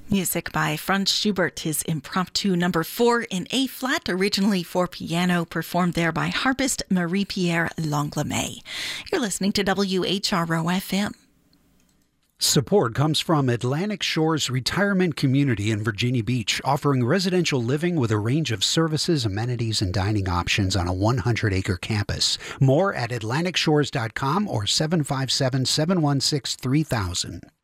Music by Franz Schubert, his Impromptu number 4 in A-flat, originally for piano, performed there by harpist Marie-Pierre Langlamet. You're listening to WHRO-FM. Support comes from Atlantic Shores Retirement Community in Virginia Beach, offering residential living with a range of services, amenities, and dining options on a 100-acre campus. More at AtlanticShores.com or 757-716-3000.